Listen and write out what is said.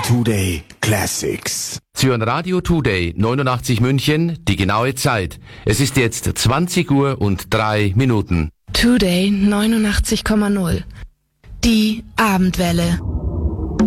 Today Classics. Sie hören Radio Today 89 München, die genaue Zeit. Es ist jetzt 20 Uhr und 3 Minuten. Today 89,0. Die Abendwelle.